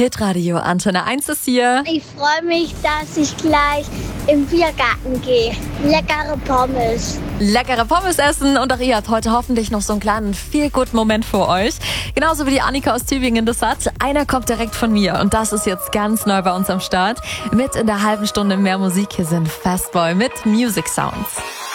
Hitradio Antenne 1 ist hier. Ich freue mich, dass ich gleich im Biergarten gehe. Leckere Pommes. Leckere Pommes essen und auch ihr habt heute hoffentlich noch so einen kleinen Feel-Good-Moment für euch. Genauso wie die Annika aus Tübingen das hat. Einer kommt direkt von mir und das ist jetzt ganz neu bei uns am Start. Mit in der halben Stunde mehr Musik. Hier sind Fastboy mit Music Sounds.